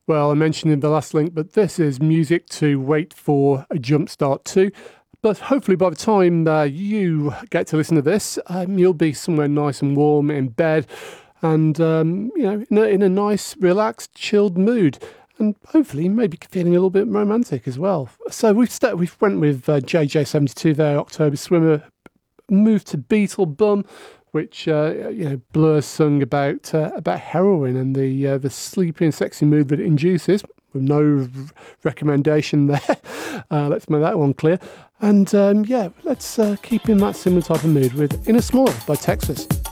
Well, I mentioned in the last link, but this is music to wait for a Jumpstart to. But hopefully by the time you get to listen to this, you'll be somewhere nice and warm in bed and, in a nice, relaxed, chilled mood. And hopefully maybe feeling a little bit romantic as well. So we've went with JJ72 there, October Swimmer, moved to Beetle Bum, which Blur sung about heroin and the sleepy and sexy mood that it induces. With no recommendation there. Let's make that one clear. And let's keep in that similar type of mood with In a Small by Texas.